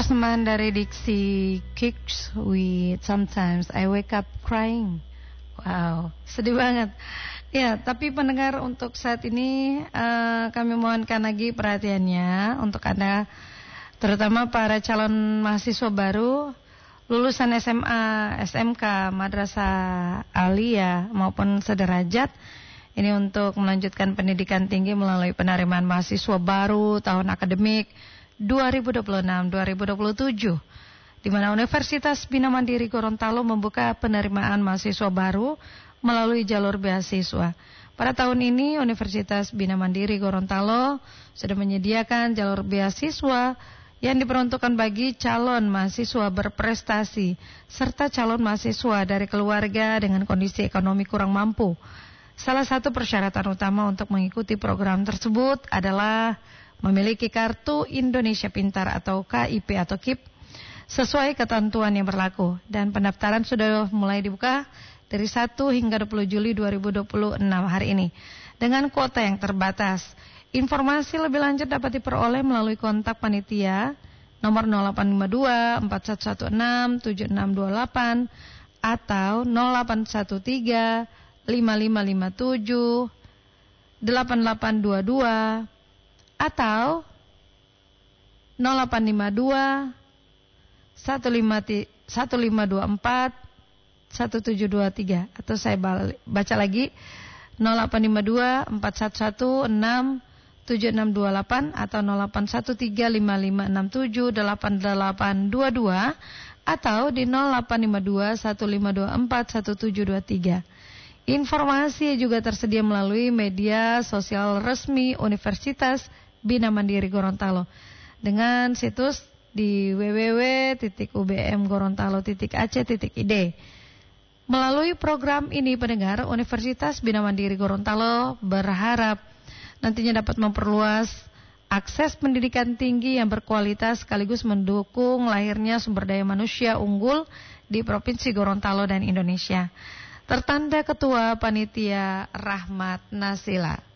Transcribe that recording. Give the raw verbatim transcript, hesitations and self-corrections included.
Terjemahan dari Dixie Kicks with Sometimes I Wake Up Crying. Wow, sedih banget. Ya, tapi pendengar untuk saat ini uh, kami mohonkan lagi perhatiannya untuk Anda, terutama para calon mahasiswa baru lulusan S M A, S M K, Madrasah Aliyah maupun sederajat. Ini untuk melanjutkan pendidikan tinggi melalui penerimaan mahasiswa baru tahun akademik dua ribu dua puluh enam dua ribu dua puluh tujuh, di mana Universitas Bina Mandiri Gorontalo membuka penerimaan mahasiswa baru melalui jalur beasiswa. Pada tahun ini Universitas Bina Mandiri Gorontalo sudah menyediakan jalur beasiswa yang diperuntukkan bagi calon mahasiswa berprestasi serta calon mahasiswa dari keluarga dengan kondisi ekonomi kurang mampu. Salah satu persyaratan utama untuk mengikuti program tersebut adalah memiliki kartu Indonesia Pintar atau K I P atau K I P sesuai ketentuan yang berlaku, dan pendaftaran sudah mulai dibuka dari satu hingga dua puluh Juli dua ribu dua puluh enam hari ini dengan kuota yang terbatas. Informasi lebih lanjut dapat diperoleh melalui kontak panitia nomor nol delapan lima dua empat satu satu enam tujuh enam dua delapan atau nol delapan satu tiga lima lima lima tujuh delapan delapan dua dua atau nol delapan lima dua satu lima dua empat satu tujuh dua tiga, atau saya baca lagi nol delapan lima dua empat satu satu enam tujuh enam dua delapan atau nol delapan satu tiga lima lima enam tujuh delapan delapan dua dua atau di nol delapan lima dua satu lima dua empat satu tujuh dua tiga. Informasi juga tersedia melalui media sosial resmi Universitas Bina Mandiri Gorontalo dengan situs di w w w titik u b m gorontalo titik a c titik i d. Melalui program ini pendengar, Universitas Bina Mandiri Gorontalo berharap nantinya dapat memperluas akses pendidikan tinggi yang berkualitas sekaligus mendukung lahirnya sumber daya manusia unggul di Provinsi Gorontalo dan Indonesia. Tertanda Ketua Panitia Rahmat Nasila.